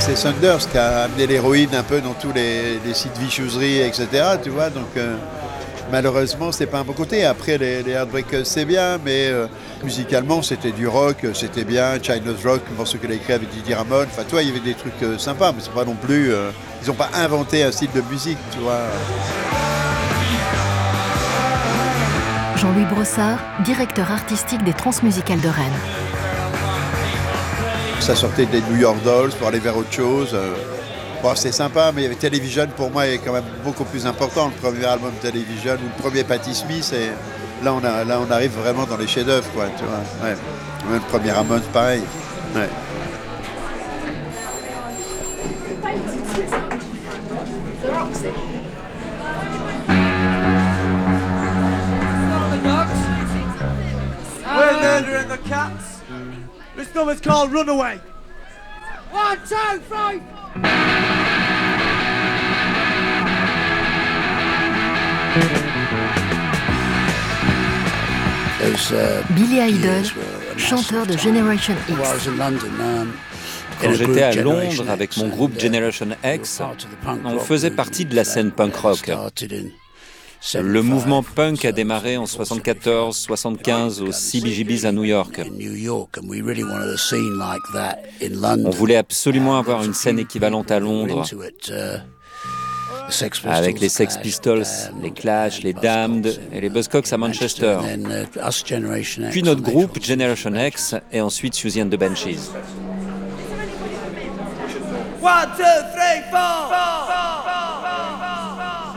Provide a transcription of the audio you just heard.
C'est Thunders qui a amené l'héroïne un peu dans tous les sites viceuseries, etc. Tu vois, donc malheureusement, c'est pas un bon côté. Après, les Heartbreakers, c'est bien, mais musicalement, c'était du rock, c'était bien. China's Rock, pour ceux qui l'ont écrit avec Didi Ramone. Enfin, toi, il y avait des trucs sympas, mais c'est pas non plus. Ils n'ont pas inventé un style de musique, tu vois. Jean-Louis Brossard, directeur artistique des Transmusicales de Rennes. Ça sortait des New York Dolls pour aller vers autre chose. Bon, c'est sympa, mais il y avait Television, pour moi, est quand même beaucoup plus important. Le premier album Television ou le premier Patti Smith, et là, on arrive vraiment dans les chefs-d'œuvre, quoi, tu vois. Ouais. Même le premier Ramones, pareil. Ouais. We're murdering the cats. This number's called Runaway. 1, 2, 3. Billy Idol, chanteur de Generation X. Quand j'étais à Londres avec mon groupe Generation X, on faisait partie de la scène punk rock. Le mouvement punk a démarré en 74-75 au CBGB's à New York. On voulait absolument avoir une scène équivalente à Londres, avec les Sex Pistols, les Clash, les Damned et les Buzzcocks à Manchester. Puis notre groupe Generation X et ensuite Susie and the Banshees. 1, 2, 3, 4.